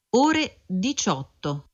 ore 18.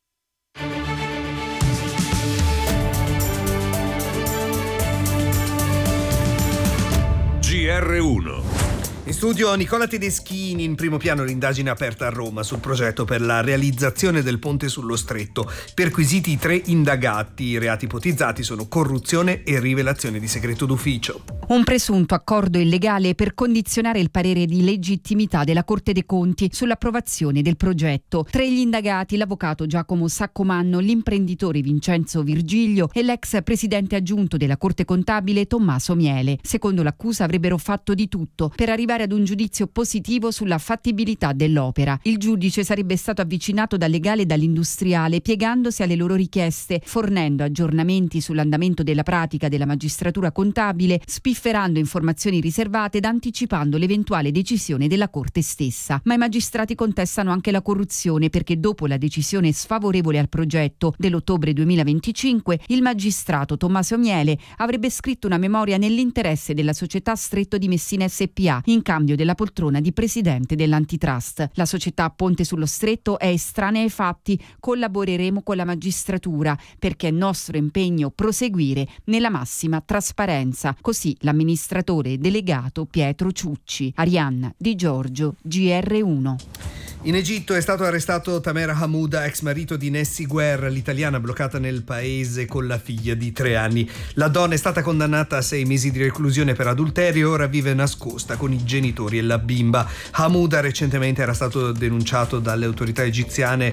GR1. In studio Nicola Tedeschini. In primo piano l'indagine aperta a Roma sul progetto per la realizzazione del ponte sullo Stretto. Perquisiti i 3 indagati. I reati ipotizzati sono corruzione e rivelazione di segreto d'ufficio. Un presunto accordo illegale per condizionare il parere di legittimità della Corte dei Conti sull'approvazione del progetto. Tra gli indagati l'avvocato Giacomo Saccomanno, l'imprenditore Vincenzo Virgilio e l'ex presidente aggiunto della Corte Contabile Tommaso Miele. Secondo l'accusa avrebbero fatto di tutto per arrivare ad un giudizio positivo sulla fattibilità dell'opera. Il giudice sarebbe stato avvicinato dal legale e dall'industriale piegandosi alle loro richieste, fornendo aggiornamenti sull'andamento della pratica della magistratura contabile, spifferando informazioni riservate ed anticipando l'eventuale decisione della Corte stessa. Ma i magistrati contestano anche la corruzione perché dopo la decisione sfavorevole al progetto dell'ottobre 2025, il magistrato Tommaso Miele avrebbe scritto una memoria nell'interesse della società Stretto di Messina SpA in cambio della poltrona di presidente dell'antitrust. La società Ponte sullo Stretto è estranea ai fatti, collaboreremo con la magistratura perché è nostro impegno proseguire nella massima trasparenza. Così l'amministratore delegato Pietro Ciucci. Arianna Di Giorgio, GR1. In Egitto è stato arrestato Tamer Hamouda, ex marito di Nessi Guerra, l'italiana bloccata nel paese con la figlia di 3 anni. La donna è stata condannata a 6 mesi di reclusione per adulterio e ora vive nascosta con i genitori e la bimba. Hamouda recentemente era stato denunciato alle autorità egiziane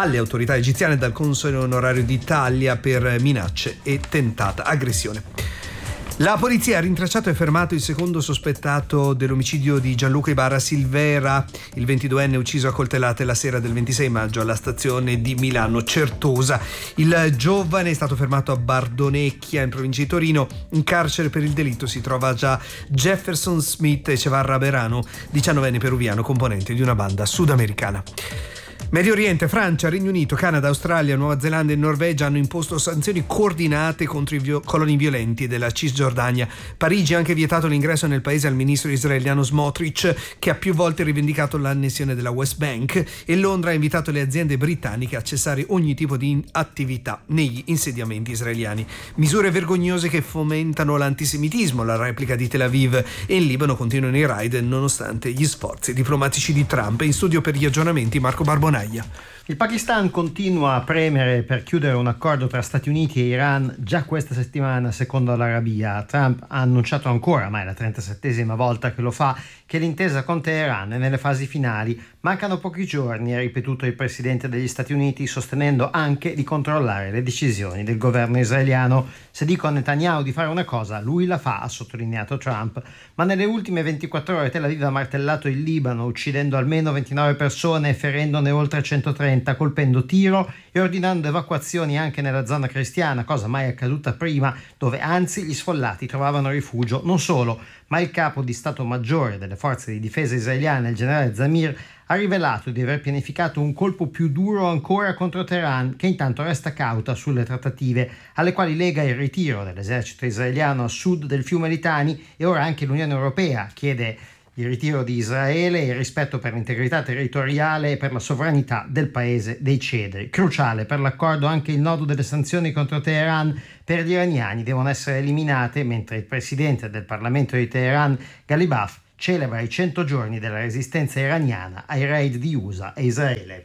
dal console onorario d'Italia per minacce e tentata aggressione. La polizia ha rintracciato e fermato il secondo sospettato dell'omicidio di Gianluca Ibarra Silvera, il 22enne ucciso a coltellate la sera del 26 maggio alla stazione di Milano Certosa. Il giovane è stato fermato a Bardonecchia, in provincia di Torino. In carcere per il delitto si trova già Jefferson Smith Echevarra Berano, 19enne peruviano, componente di una banda sudamericana. Medio Oriente, Francia, Regno Unito, Canada, Australia, Nuova Zelanda e Norvegia hanno imposto sanzioni coordinate contro i coloni violenti della Cisgiordania. Parigi ha anche vietato l'ingresso nel paese al ministro israeliano Smotrich, che ha più volte rivendicato l'annessione della West Bank, e Londra ha invitato le aziende britanniche a cessare ogni tipo di attività negli insediamenti israeliani. Misure vergognose che fomentano l'antisemitismo, la replica di Tel Aviv, e in Libano continuano i raid nonostante gli sforzi diplomatici di Trump. In studio per gli aggiornamenti Marco Barbonai. Il Pakistan continua a premere per chiudere un accordo tra Stati Uniti e Iran già questa settimana, secondo l'Arabia. Trump ha annunciato ancora, ma è la 37esima volta che lo fa, che l'intesa con Teheran è nelle fasi finali. Mancano pochi giorni, ha ripetuto il presidente degli Stati Uniti, sostenendo anche di controllare le decisioni del governo israeliano. Se dico a Netanyahu di fare una cosa, lui la fa, ha sottolineato Trump. Ma nelle ultime 24 ore Tel Aviv ha martellato il Libano, uccidendo almeno 29 persone e ferendone oltre 130, colpendo tiro e ordinando evacuazioni anche nella zona cristiana, cosa mai accaduta prima, dove anzi gli sfollati trovavano rifugio. Non solo, ma il capo di Stato Maggiore delle forze di difesa israeliane, il generale Zamir, ha rivelato di aver pianificato un colpo più duro ancora contro Teheran, che intanto resta cauta sulle trattative, alle quali lega il ritiro dell'esercito israeliano a sud del fiume Litani, e ora anche l'Unione Europea chiede il ritiro di Israele e il rispetto per l'integrità territoriale e per la sovranità del paese dei cedri. Cruciale per l'accordo anche il nodo delle sanzioni contro Teheran per gli iraniani devono essere eliminate, mentre il presidente del Parlamento di Teheran, Ghalibaf, celebra i 100 giorni della resistenza iraniana ai raid di USA e Israele.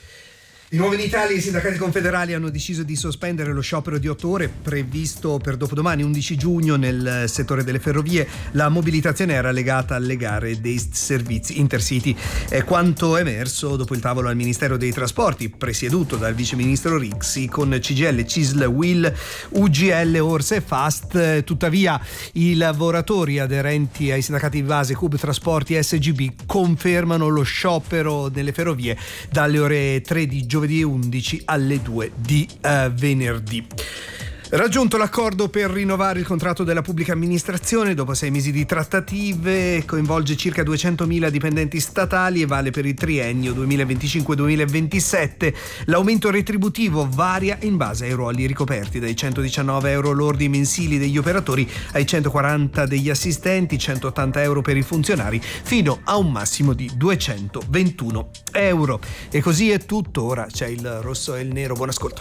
Di nuovo in Italia i sindacati confederali hanno deciso di sospendere lo sciopero di 8 ore previsto per dopodomani 11 giugno nel settore delle ferrovie. La mobilitazione era legata alle gare dei servizi Intercity. È quanto emerso dopo il tavolo al Ministero dei Trasporti presieduto dal viceministro Rixi con CGIL, CISL, UIL, UGL, Orsa e Fast. Tuttavia i lavoratori aderenti ai sindacati Vase, Cub Trasporti e SGB confermano lo sciopero nelle ferrovie dalle ore 3 di giovedì 11 alle 2 di venerdì. Raggiunto l'accordo per rinnovare il contratto della pubblica amministrazione dopo 6 mesi di trattative, coinvolge circa 200.000 dipendenti statali e vale per il triennio 2025-2027. L'aumento retributivo varia in base ai ruoli ricoperti, dai 119 euro lordi mensili degli operatori ai 140 degli assistenti, 180 euro per i funzionari, fino a un massimo di 221 euro. E così è tutto, ora c'è il rosso e il nero, buon ascolto.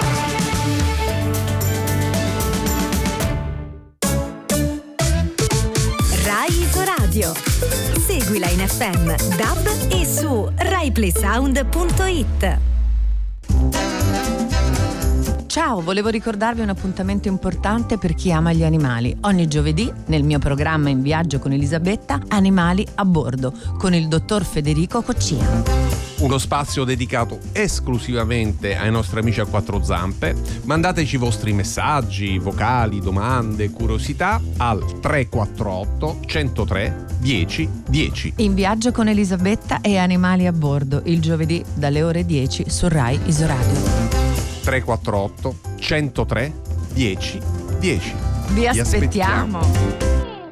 Radio. Seguila in FM, DAB e su RaiPlaySound.it. Ciao, volevo ricordarvi un appuntamento importante per chi ama gli animali. Ogni giovedì, nel mio programma In viaggio con Elisabetta, Animali a bordo, con il dottor Federico Coccina. Uno spazio dedicato esclusivamente ai nostri amici a quattro zampe. Mandateci i vostri messaggi, vocali, domande, curiosità al 348 103 10 10. In viaggio con Elisabetta e Animali a bordo, il giovedì dalle ore 10 su Rai Isoradio. 348 103 10 10. Vi aspettiamo.